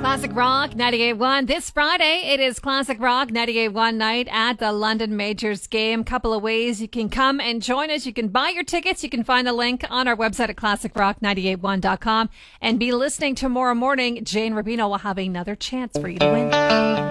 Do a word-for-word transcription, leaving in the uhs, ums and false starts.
Classic Rock ninety-eight point one. This Friday, it is Classic Rock ninety-eight point one night at the London Majors game. Couple of ways you can come and join us. You can buy your tickets. You can find the link on our website at classic rock ninety-eight point one dot com. And be listening tomorrow morning. Jane Rubino will have another chance for you to win.